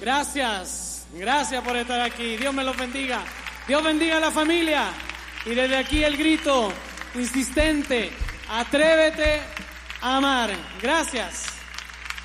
Gracias, gracias por estar aquí. Dios me los bendiga. Dios bendiga a la familia. Y desde aquí el grito insistente: atrévete a amar. Gracias.